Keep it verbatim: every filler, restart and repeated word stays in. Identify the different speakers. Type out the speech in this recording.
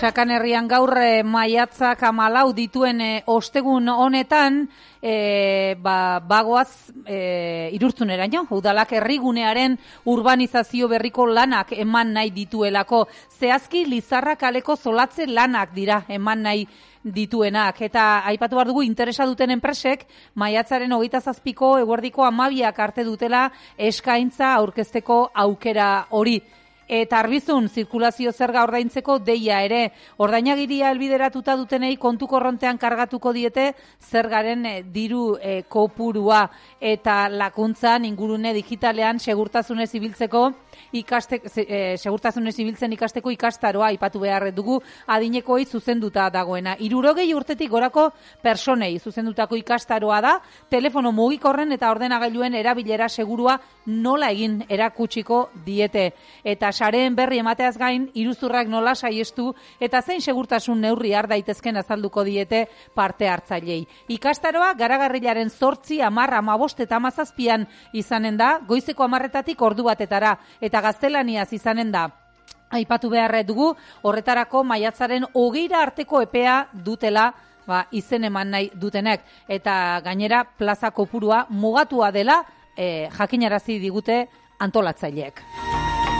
Speaker 1: Sakan herrian gaur e, maiatzak hamalau dituen e, ostegun honetan e, ba, bagoaz e, Irurtzuneraino. Udalak herrigunearen urbanizazio berriko lanak eman nahi dituelako. Zehazki Lizarra kaleko zolatze lanak dira eman nahi dituenak. Eta aipatu behar dugu interesa duten enpresek maiatzaren hogeita zazpiko eguerdiko hamabiak arte dutela eskaintza aurkezteko aukera hori. Eta arbizun, zirkulazio zerga ordaintzeko deia ere. Ordainagiria helbideratuta dutenei kontu korrontean kargatuko diete zergaren e, diru e, kopurua. Eta lakuntzan ingurune digitalean segurtasunez ibiltzeko ikaste, e, segurtasunez ibiltzen ikasteko ikastaroa aipatu behar dugu adinekoei zuzenduta dagoena. Hirurogei urtetik gorako personei zuzendutako ikastaroa da, telefono mugikorren eta ordenagailuen erabilera segurua nola egin erakutsiko diete. Eta sareen berri emateaz gain, iruzurrak nola saiestu eta zein segurtasun neurri har daitezken azalduko diete parte hartzailei. Ikastaroa garagarrilaren zortzi, amar, amabost eta amazazpian izanen da, goizeko amarretatik ordu batetara, eta gaztelaniaz izanen da. Aipatu beharra dugu, horretarako maiatzaren hogeira arteko epea dutela ba, izen eman nahi dutenek. Eta gainera plaza kopurua mugatua dela e, jakinarazi digute antolatzaileek.